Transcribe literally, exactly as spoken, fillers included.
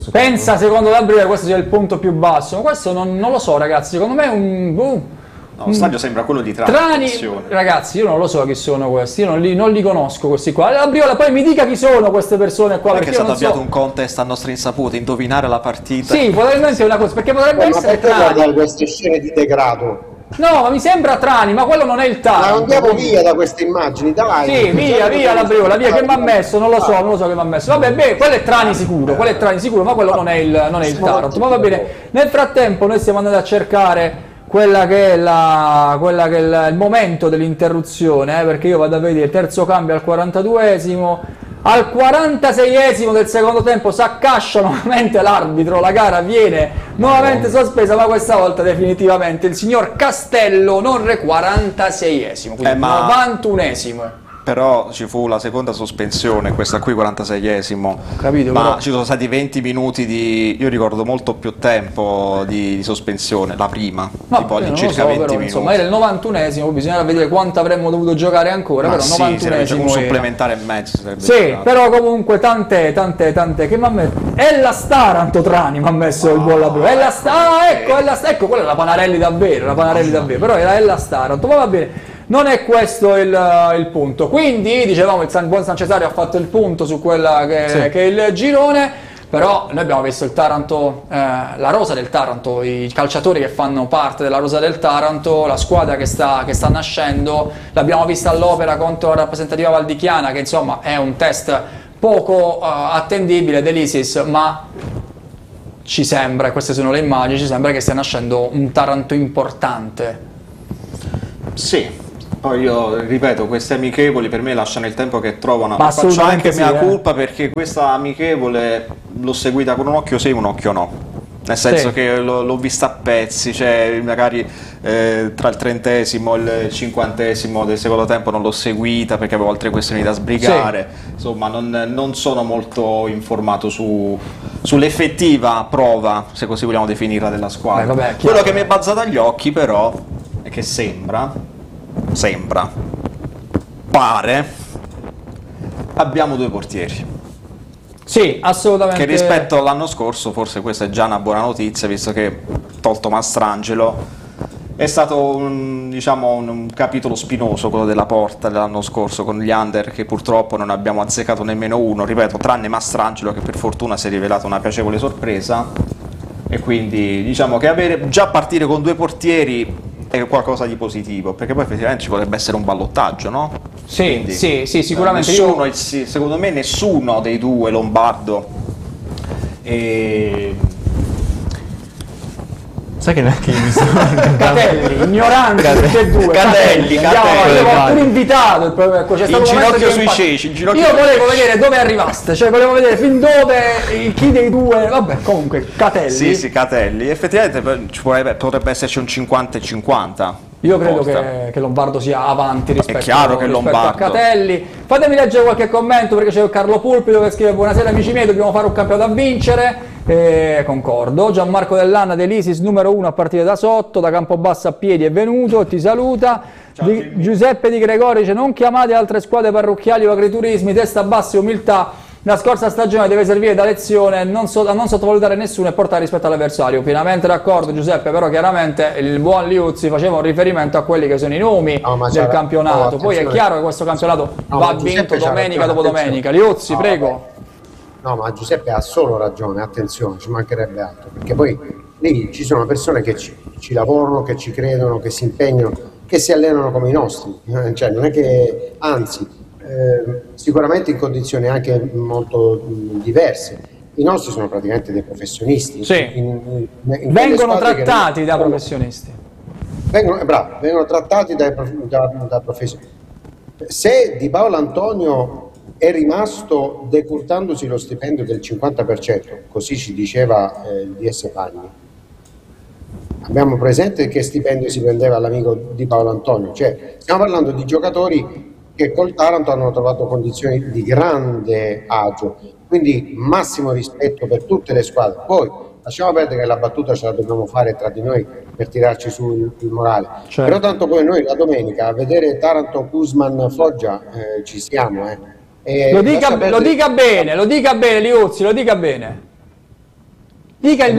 Pensa secondo Gabriele questo sia il punto più basso, ma questo non, non lo so ragazzi, secondo me è un... Uh, no, lo stadio sembra quello di Trani. Trani, ragazzi, io non lo so chi sono questi, io non li, non li conosco questi qua. La Briola poi mi dica chi sono queste persone qua. Perché è stato avviato so. un contest a nostra insaputa, indovinare la partita. Sì, probabilmente è una cosa, perché potrebbe ma essere perché Trani. guardare queste scene di degrado? No, ma mi sembra Trani, ma quello non è il Taranto. Ma andiamo via da queste immagini, dai. Sì, via, via la Briola, via, che mi ha messo, non lo so, non lo so che mi ha messo. Vabbè, beh, quello è Trani sicuro, quello è Trani sicuro, ma quello non è il, non è il Taranto. Ma va bene, nel frattempo noi stiamo andando a cercare quella che è, la, quella che è il, il momento dell'interruzione, eh, perché io vado a vedere terzo cambio al quarantaduesimo. Al quarantaseiesimo del secondo tempo si accascia nuovamente l'arbitro, la gara viene nuovamente sospesa, ma questa volta definitivamente il signor Castello non re quarantaseiesimo, quindi Eh, ma- novantunesimo. Però ci fu la seconda sospensione, questa qui quarantaseiesimo. Capito, Ma però- ci sono stati venti minuti di, io ricordo molto più tempo di, di sospensione, la prima, No, tipo io non lo all'incirca so, venti però, minuti. insomma era il novantunesimo, poi bisognerà vedere quanto avremmo dovuto giocare ancora, Ma però sì, sarebbe novantunesimo un era. supplementare e mezzo. sarebbe Sì, stato. però comunque tante, tante, tante che mi ha messo. È la Staranto Trani mi ha messo il buon labro. È la Staranto, ah, ecco, è la Sta- ecco, quella è la Panarelli davvero, la Panarelli davvero, però era è la Staranto, ma va bene. Non è questo il, il punto. Quindi, dicevamo, il San, buon San Cesario ha fatto il punto su quella che, Sì. che è il girone. Però noi abbiamo visto il Taranto, eh, la rosa del Taranto, i calciatori che fanno parte della rosa del Taranto, la squadra che sta, che sta nascendo, l'abbiamo vista all'opera contro la rappresentativa valdichiana, che insomma è un test poco eh, attendibile dell'Isis, ma ci sembra, e queste sono le immagini, ci sembra che stia nascendo un Taranto importante. Sì. Poi io ripeto, queste amichevoli per me lasciano il tempo che trovano. Ma Faccio assolutamente anche sì, mia eh. colpa perché questa amichevole l'ho seguita con un occhio sì e un occhio no. Nel senso Sì. che l'ho, l'ho vista a pezzi, cioè magari eh, tra il trentesimo e il cinquantesimo del secondo tempo non l'ho seguita perché avevo altre questioni da sbrigare. Insomma, non, non sono molto informato su, sull'effettiva prova, se così vogliamo definirla, della squadra. Beh, vabbè, chiaro. Quello che mi è balzato agli occhi però è che sembra sembra pare abbiamo due portieri Sì, assolutamente. che rispetto all'anno scorso, forse questa è già una buona notizia, visto che tolto Mastrangelo è stato un, diciamo, un, un capitolo spinoso quello della porta dell'anno scorso con gli under, che purtroppo non abbiamo azzeccato nemmeno uno, ripeto, tranne Mastrangelo che per fortuna si è rivelato una piacevole sorpresa. E quindi diciamo che avere già partire con due portieri è qualcosa di positivo, perché poi effettivamente ci potrebbe essere un ballottaggio, no? Sì, Quindi, sì, sì, sicuramente. nessuno, Io... sì, secondo me nessuno dei due, Lombardo e... Sai che neanche io mi sono Catelli, ignoranti tutti e due. Catelli, Andiamo Catelli, avanti, avevo vai. pure invitato il problema, ecco, c'è stato In un momento ginocchio che sui infatti- ceci, in ginocchio Io sui volevo ceci. vedere dove arrivaste, cioè volevo vedere fin dove, chi dei due, vabbè, comunque Catelli. Sì, sì, Catelli. Effettivamente per- ci potrebbe, potrebbe esserci un cinquanta e cinquanta. Io credo Porta. che, che Lombardo sia avanti rispetto, chiaro che rispetto Lombardo. a Catelli. Fatemi leggere qualche commento perché c'è Carlo Pulpito che scrive: buonasera amici miei, dobbiamo fare un campionato a vincere. Eh, concordo. Gianmarco Dell'Anna dell'Isis numero uno a partire da sotto, da Campobasso a piedi è venuto, ti saluta. Di- Giuseppe Di Gregori dice: non chiamate altre squadre parrocchiali o agriturismi, testa bassa e umiltà. La scorsa stagione deve servire da lezione non so- a non sottovalutare nessuno e portare rispetto all'avversario. Pienamente d'accordo Giuseppe, però chiaramente il buon Liuzzi faceva un riferimento a quelli che sono i nomi No, ma del c'era- campionato. no, Poi è attenzione. chiaro che questo campionato No, va ma Giuseppe vinto c'ha domenica ragione, dopo domenica. attenzione. Liuzzi, No, prego. vabbè. No, ma Giuseppe ha solo ragione, attenzione, ci mancherebbe altro, perché poi lì ci sono persone che ci, ci lavorano, che ci credono, che si impegnano, che si allenano come i nostri, eh, cioè non è che, anzi, eh, sicuramente in condizioni anche molto mh, diverse. I nostri sono praticamente dei professionisti. Sì. In- in- in quelle Vengono squadre che- trattati da professionisti. Vengono, eh, bravo, vengono trattati dai prof- da, da professionisti. Se Di Paolo Antonio è rimasto decurtandosi lo stipendio del cinquanta per cento, così ci diceva eh, il D S Pagni, abbiamo presente che stipendio si prendeva l'amico Di Paolo Antonio, cioè stiamo parlando di giocatori che col Taranto hanno trovato condizioni di grande agio, quindi massimo rispetto per tutte le squadre. Poi lasciamo perdere che la battuta ce la dobbiamo fare tra di noi per tirarci su il, il morale, Certo. però tanto poi noi la domenica a vedere Taranto Kuzman Foggia eh, ci siamo. Eh. E Lo dica, lascia lo perdere- dica bene, lo dica bene Liuzzi, lo dica bene. Dica il